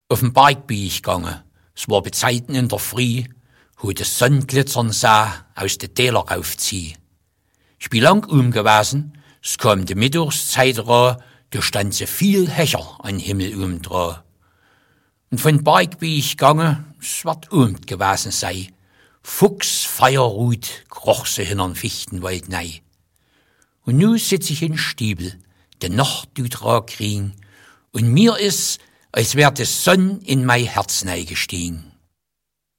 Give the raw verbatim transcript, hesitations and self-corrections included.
Auf'm Berg bin ich gange, es war bezeiten in der Früh, wo de Sonn glitzern sah, aus de Täler raufzieh. Ich bin lang um gewesen, es kam de Mittagszeit ra, da stand so viel Hecher an Himmel um dra. Und von Berg bin ich gange, es wat umt gewesen sei, Fuchs Feierrut kroch se hinern Fichtenwald nei. Und nu sitz ich in Stiebel, de Nacht tut ra kriegen, und mir is, als wär de Sonn in mei Herz nei gestiegen.